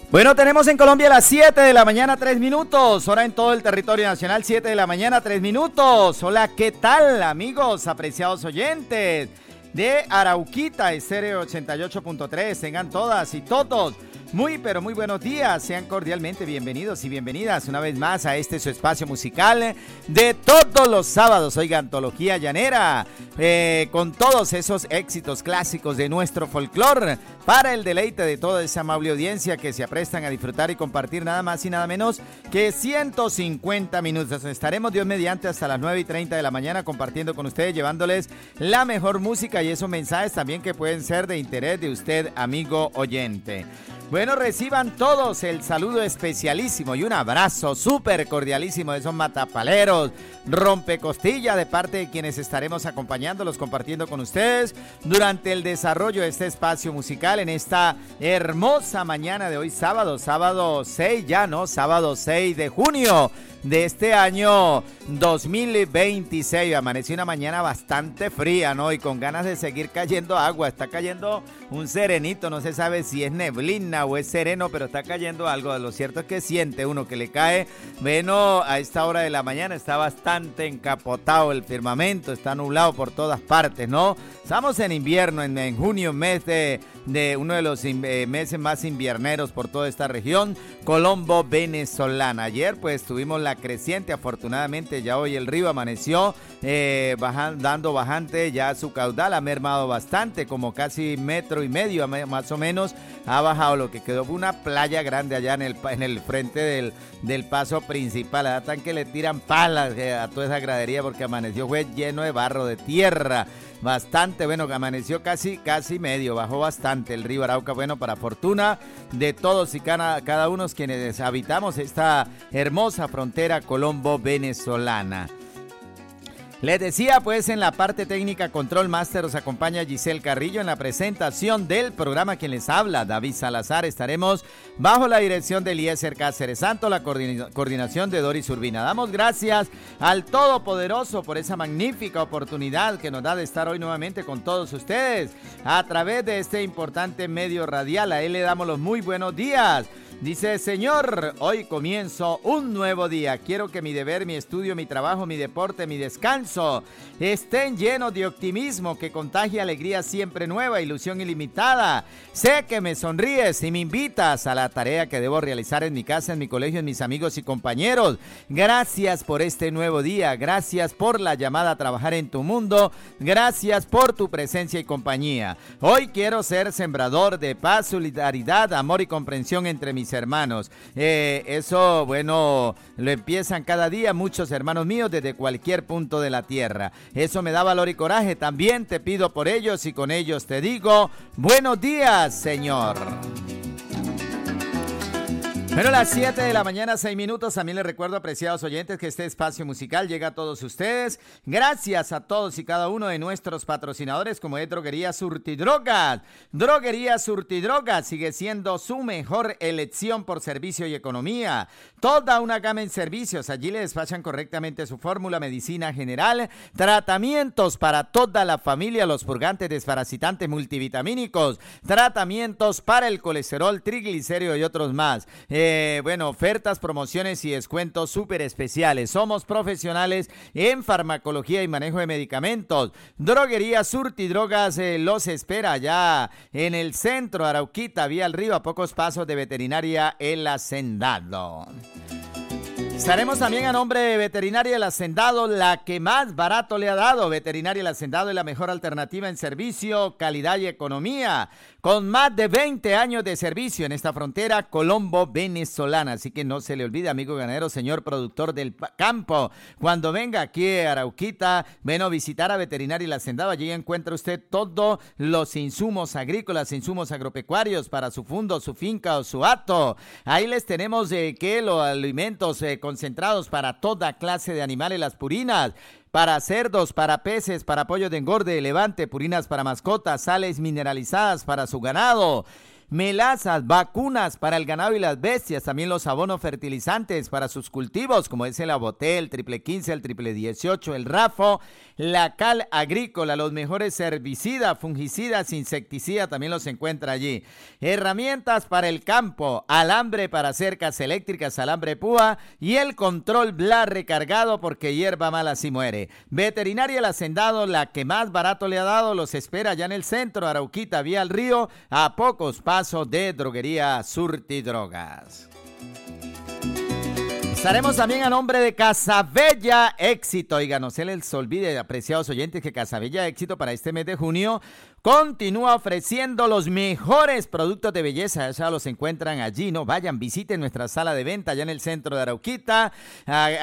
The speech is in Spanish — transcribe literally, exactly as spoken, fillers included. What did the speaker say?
Bueno, tenemos en Colombia las siete de la mañana, tres minutos, hora en todo el territorio nacional, siete de la mañana, tres minutos. Hola, ¿qué tal, amigos, apreciados oyentes de Arauquita, Estéreo ochenta y ocho punto tres? Tengan todas y todos muy, pero muy buenos días. Sean cordialmente bienvenidos y bienvenidas una vez más a este su espacio musical de todos los sábados. Oiga, Antología Llanera, eh, con todos esos éxitos clásicos de nuestro folclore, para el deleite de toda esa amable audiencia que se aprestan a disfrutar y compartir nada más y nada menos que ciento cincuenta minutos. Estaremos Dios mediante hasta las nueve y treinta de la mañana compartiendo con ustedes, llevándoles la mejor música y esos mensajes también que pueden ser de interés de usted, amigo oyente. Bueno, reciban todos el saludo especialísimo y un abrazo súper cordialísimo de esos matapaleros, rompecostilla, de parte de quienes estaremos acompañándolos, compartiendo con ustedes durante el desarrollo de este espacio musical en esta hermosa mañana de hoy, sábado, sábado seis ya, ¿no? Sábado seis de junio de este año dos mil veintiséis. Amaneció una mañana bastante fría, ¿no? Y con ganas de seguir cayendo agua. Está cayendo un serenito, no se sabe si es neblina o es sereno, pero está cayendo algo. Lo cierto es que siente uno que le cae. Bueno, a esta hora de la mañana está bastante encapotado el firmamento, está nublado por todas partes, ¿no? Estamos en invierno, en, en junio, mes de, de uno de los eh, meses más invierneros por toda esta región, Colombo venezolana. Ayer pues tuvimos la creciente, afortunadamente ya hoy el río amaneció eh, bajan, dando bajante, ya su caudal ha mermado bastante, como casi metro y medio más o menos, ha bajado lo que quedó fue una playa grande allá en el, en el frente del, del paso principal. Allá están que le tiran palas eh, a toda esa gradería porque amaneció fue lleno de barro, de tierra. Bastante, bueno, que amaneció casi, casi medio, bajó bastante el río Arauca. Bueno, para fortuna de todos y cada, cada uno quienes habitamos esta hermosa frontera colombo-venezolana. Les decía, pues, en la parte técnica Control Master nos acompaña Giselle Carrillo. En la presentación del programa, quien les habla, David Salazar. Estaremos bajo la dirección de Eliezer Cáceres Santo, la coordina- coordinación de Doris Urbina. Damos gracias al Todopoderoso por esa magnífica oportunidad que nos da de estar hoy nuevamente con todos ustedes a través de este importante medio radial. A él le damos los muy buenos días. Dice: Señor, hoy comienzo un nuevo día. Quiero que mi deber, mi estudio, mi trabajo, mi deporte, mi descanso estén llenos de optimismo que contagie alegría siempre nueva, ilusión ilimitada. Sé que me sonríes y me invitas a la tarea que debo realizar en mi casa, en mi colegio, en mis amigos y compañeros. Gracias por este nuevo día. Gracias por la llamada a trabajar en tu mundo. Gracias por tu presencia y compañía. Hoy quiero ser sembrador de paz, solidaridad, amor y comprensión entre mis hermanos. Eh, eso, bueno, lo empiezan cada día muchos hermanos míos desde cualquier punto de la tierra. Eso me da valor y coraje. También te pido por ellos y con ellos te digo: buenos días, Señor. Bueno, las siete de la mañana, seis minutos. También les recuerdo, apreciados oyentes, que este espacio musical llega a todos ustedes gracias a todos y cada uno de nuestros patrocinadores, como es Droguería Surtidrogas. Droguería Surtidrogas sigue siendo su mejor elección por servicio y economía. Toda una gama en servicios. Allí le despachan correctamente su fórmula, medicina general, tratamientos para toda la familia, los purgantes, desparasitantes, multivitamínicos, tratamientos para el colesterol, triglicérido y otros más. Eh, bueno, ofertas, promociones y descuentos súper especiales. Somos profesionales en farmacología y manejo de medicamentos. Droguería Surtidrogas eh, los espera ya en el centro, Arauquita, vía al río, a pocos pasos de Veterinaria El Hacendado. Estaremos también a nombre de Veterinaria El Hacendado, la que más barato le ha dado. Veterinaria El Hacendado es la mejor alternativa en servicio, calidad y economía, con más de veinte años de servicio en esta frontera colombo-venezolana. Así que no se le olvide, amigo ganadero, señor productor del campo, cuando venga aquí a Arauquita, ven a visitar a Veterinaria El Hacendado. Allí encuentra usted todos los insumos agrícolas, insumos agropecuarios para su fundo, su finca o su hato. Ahí les tenemos eh, que los alimentos eh, concentrados para toda clase de animales, las purinas para cerdos, para peces, para pollo de engorde, levante, purinas para mascotas, sales mineralizadas para su ganado. melazas, vacunas para el ganado y las bestias, también los abonos fertilizantes para sus cultivos, como es el Aboté, el triple quince, el triple dieciocho, el Rafo, la cal agrícola, los mejores herbicidas, fungicidas, insecticidas, también los encuentra allí. Herramientas para el campo, alambre para cercas eléctricas, alambre púa y el control Bla recargado porque hierba mala si muere. Veterinaria El Hacendado, la que más barato le ha dado, los espera ya en el centro, Arauquita, vía al río, a pocos pasos de Droguería Surtidrogas. Estaremos también a nombre de Casabella Éxito. Oiga, no se les olvide, apreciados oyentes, que Casabella Éxito para este mes de junio continúa ofreciendo los mejores productos de belleza. Ya los encuentran allí, ¿no? Vayan, visiten nuestra sala de venta allá en el centro de Arauquita.